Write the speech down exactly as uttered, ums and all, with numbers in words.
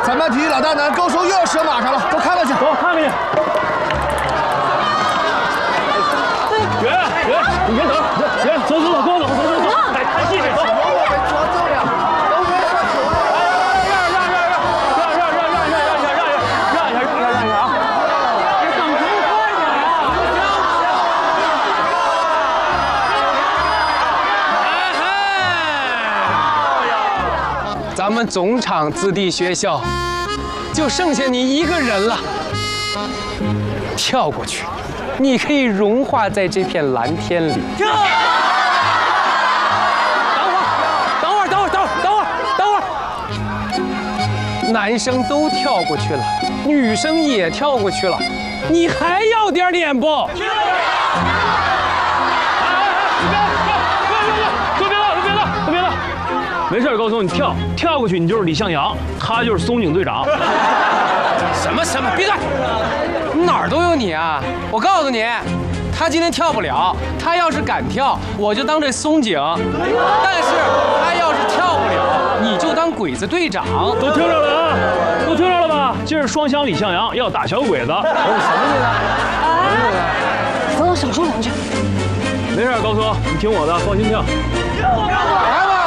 咱班体育老大难高手又要折马上了，走看看去。 走，看看去。圆圆，你别等，圆，走走走，跟我走，走走走，看看戏去，走。 我们着重了，都别说球了。 让让让让让让让让让让让让让让让让让让啊！ 你等什么快点啊！咱们总场子弟学校就剩下你一个人了，跳过去。 你可以融化在这片蓝天里。跳！等会儿，等会儿，等会儿，等会儿，等会儿，等会儿。男生都跳过去了，女生也跳过去了，你还要点脸不？ 哎哎哎！别别别别别别别别别别别别！没事，高松，你跳跳过去，你就是李向阳，他就是松井队长。 什么什么？闭嘴！ 哪儿都有你啊！我告诉你，他今天跳不了。他要是敢跳，我就当这松井；但是他要是跳不了，你就当鬼子队长。 都听着了啊！都听着了吧？今儿双响李向阳要打小鬼子。 什么意思？ 等等，少说两句。 没事，高松，你听我的，放心跳。 来吧！